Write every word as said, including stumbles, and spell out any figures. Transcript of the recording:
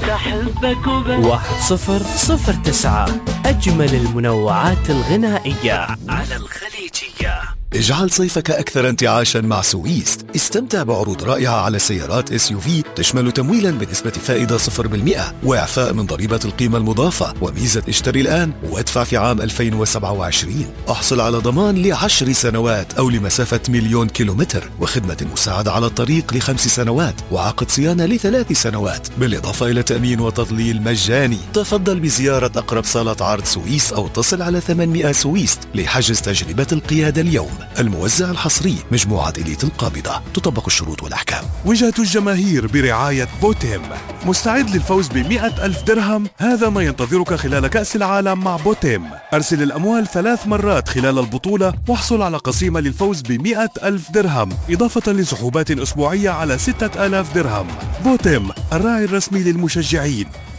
أحبك وبس. واحد صفر صفر تسعة، أجمل المنوعات الغنائية على الخليجية. اجعل صيفك أكثر انتعاشا مع سويست. استمتع بعروض رائعة على سيارات اس يو في تشمل تمويلا بنسبة فائدة صفر بالمئة وإعفاء من ضريبة القيمة المضافة وميزة اشتري الآن وادفع في عام ألفين وسبعة وعشرين. احصل على ضمان لعشر سنوات أو لمسافة مليون كيلومتر وخدمة مساعدة على الطريق لخمس سنوات وعقد صيانة لثلاث سنوات بالإضافة إلى تأمين وتضليل مجاني. تفضل بزيارة أقرب صالة عرض سويس أو اتصل على ثمانمئة سويست لحجز تجربة القيادة اليوم. الموزع الحصري مجموعة إليت القابضة. تطبق الشروط والأحكام. وجهة الجماهير برعاية بوتيم. مستعد للفوز بمئة ألف درهم؟ هذا ما ينتظرك خلال كأس العالم مع بوتيم. أرسل الأموال ثلاث مرات خلال البطولة واحصل على قسيمة للفوز بمئة ألف درهم إضافة لسحوبات أسبوعية على ستة آلاف درهم. بوتيم الراعي الرسمي للمشجعين.